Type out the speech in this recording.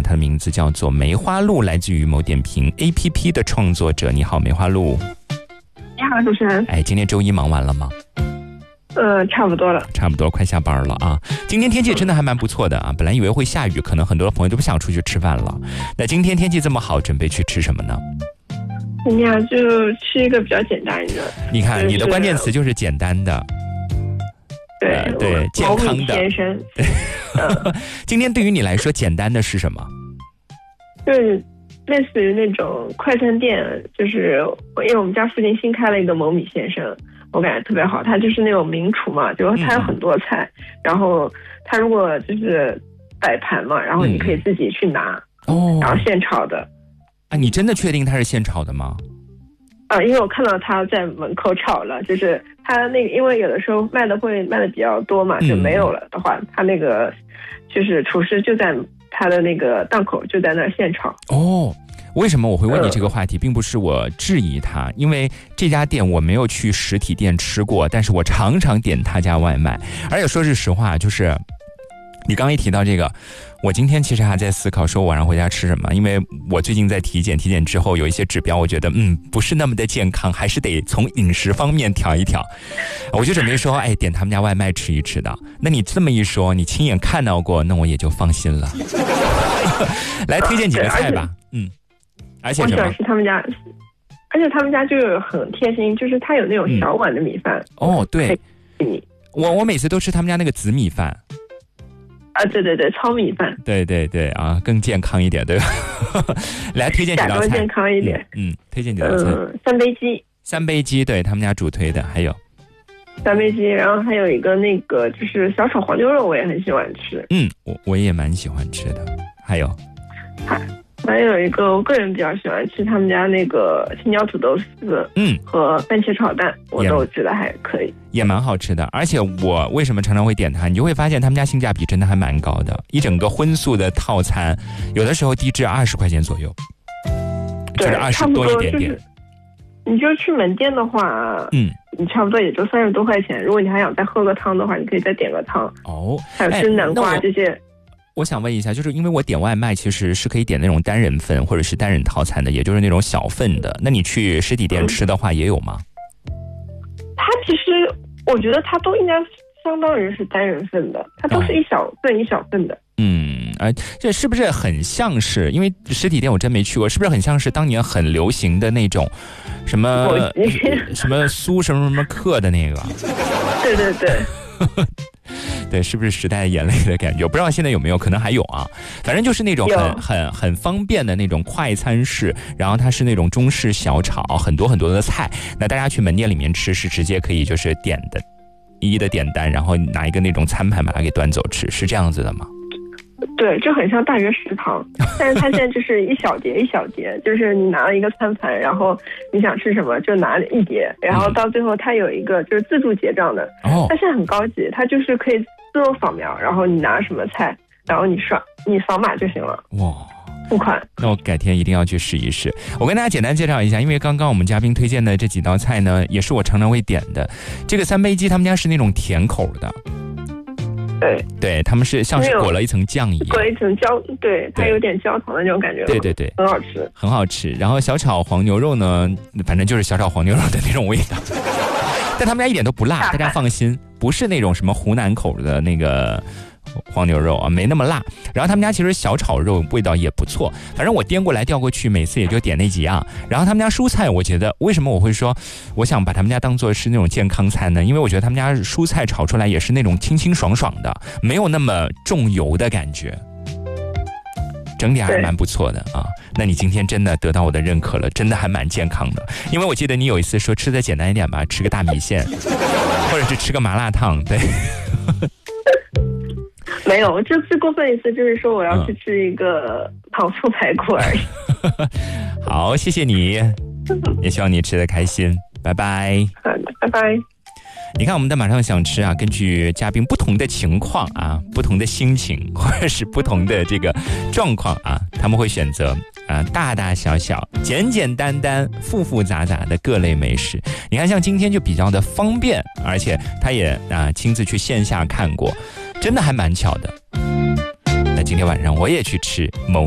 它的名字叫做梅花鹿，来自于某点评 APP 的创作者。你好，梅花鹿。 你好，主持人。 今天周一忙完了吗？ 差不多了， 差不多快下班了啊。今天天气真的还蛮不错的啊，本来以为会下雨，可能很多朋友都不想出去吃饭了。那今天天气这么好，准备去吃什么呢？ 今天就吃一个比较简单的。 你看，你的关键词就是简单的。对，健康的。 先生。 今天对于你来说，简单的是什么？ 就是类似于那种快餐店，就是因为我们家附近新开了一个某米先生，我感觉特别好。他就是那种名厨嘛，就是他有很多菜，然后他如果就是摆盘嘛，然后你可以自己去拿，然后现炒的。 你真的确定他是现炒的吗？ 因为我看到他在门口炒了，就是他那个，因为有的时候卖的比较多嘛，就没有了的话，他那个就是厨师就在他的那个档口就在那儿现炒。 为什么我会问你这个话题，并不是我质疑他，因为这家店我没有去实体店吃过，但是我常常点他家外卖。而且说是实话，就是你刚一提到这个，我今天其实还在思考说晚上回家吃什么，因为我最近在体检之后有一些指标，我觉得不是那么的健康，还是得从饮食方面调一调。我就准备说点他们家外卖吃一吃的。那你这么一说，你亲眼看到过，那我也就放心了。来推荐几个菜吧。而且我喜欢吃他们家，而且他们家就很贴心，就是他有那种小碗的米饭。 对，我每次都吃他们家那个紫米饭。 对，糙米饭。 对啊，更健康一点，对吧？来推荐几道菜， 健康一点。 推荐几道菜。三杯鸡，对他们家主推的，还有三杯鸡，然后还有一个那个就是小炒黄牛肉，我也很喜欢吃。 我也蛮喜欢吃的。还有有一个我个人比较喜欢吃他们家那个青椒土豆丝，和番茄炒蛋，我都觉得还可以， 也蛮好吃的。而且我为什么常常会点它，你就会发现他们家性价比真的还蛮高的，一整个荤素的套餐，有的时候低至20块钱左右， 对 ，20多一点点。 就是你就去门店的话，你差不多也就30多块钱。如果你还想再喝个汤的话，你可以再点个汤。还有蒸南瓜这些。 我想问一下，就是因为我点外卖其实是可以点那种单人份或者是单人套餐的，也就是那种小份的。那你去实体店吃的话也有吗？ 它其实我觉得它都应该相当于是单人份的，它都是一小份的。 这是不是很像是，因为实体店我真没去过，是不是很像是当年很流行的那种什么苏什么克的那个？ 对。 对，是不是时代的眼泪的感觉？我不知道现在有没有，可能还有啊。反正就是那种很方便的那种快餐式，然后它是那种中式小炒，很多很多的菜。那大家去门店里面吃是直接可以就是点的，一一的点单，然后拿一个那种餐盘把它给端走吃，是这样子的吗？ 对，就很像大学食堂，但是它现在就是一小碟一小碟，就是你拿了一个餐盘，然后你想吃什么就拿一碟，然后到最后它有一个就是自助结账的。它现在很高级，它就是可以自动扫描，然后你拿什么菜，然后你扫码就行了。付款。 那我改天一定要去试一试。我跟大家简单介绍一下，因为刚刚我们嘉宾推荐的这几道菜呢，也是我常常会点的。这个三杯鸡他们家是那种甜口的。对，他们是像是裹了一层酱一样， 裹了一层焦，对，它有点焦糖的那种感觉。 对， 很好吃。 然后小炒黄牛肉呢，反正就是小炒黄牛肉的那种味道，但他们家一点都不辣，大家放心，不是那种什么湖南口的那个黄牛肉啊，没那么辣。然后他们家其实小炒肉味道也不错，反正我颠过来调过去，每次也就点那几样。然后他们家蔬菜，我觉得为什么我会说我想把他们家当做是那种健康餐呢？因为我觉得他们家蔬菜炒出来也是那种清清爽爽的，没有那么重油的感觉，整体还蛮不错的啊。那你今天真的得到我的认可了，真的还蛮健康的。因为我记得你有一次说吃的简单一点吧，吃个大米线或者是吃个麻辣烫。对没有，就最过分一次就是说我要去吃一个糖醋排骨而已。 好，谢谢你，也希望你吃得开心，拜拜。 好的，拜拜。 你看我们的马上想吃啊，根据嘉宾不同的情况啊，不同的心情或者是不同的这个状况啊，他们会选择大大小小简简单单复复杂杂的各类美食。你看像今天就比较的方便，而且他也亲自去线下看过，真的还蛮巧的。那今天晚上我也去吃某